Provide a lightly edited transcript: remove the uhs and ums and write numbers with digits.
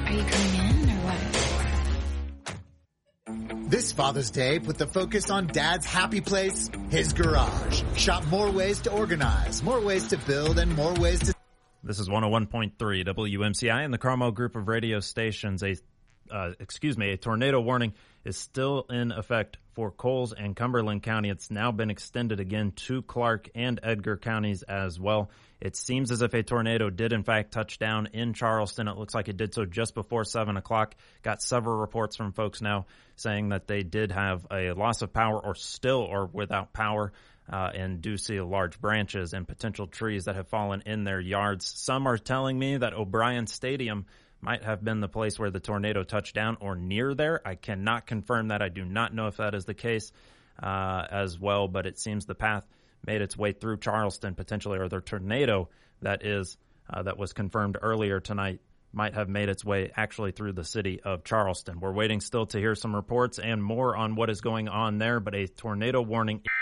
Are you coming in or what? This Father's Day, put the focus on Dad's happy place, his garage. Shop more ways to organize, more ways to build, and more ways to... This is 101.3 WMCI and the Carmel Group of radio stations. A tornado warning is still in effect for Coles and Cumberland County. It's now been extended again to Clark and Edgar counties as well. It seems as if a tornado did, in fact, touch down in Charleston. It looks like it did so just before 7 o'clock. Got several reports from folks now saying that they did have a loss of power or still are without power. And do see large branches and potential trees that have fallen in their yards. Some are telling me that O'Brien Stadium might have been the place where the tornado touched down or near there. I cannot confirm that. I do not know if that is the case as well, but it seems the path made its way through Charleston potentially, or the tornado that was confirmed earlier tonight might have made its way actually through the city of Charleston. We're waiting still to hear some reports and more on what is going on there, but a tornado warning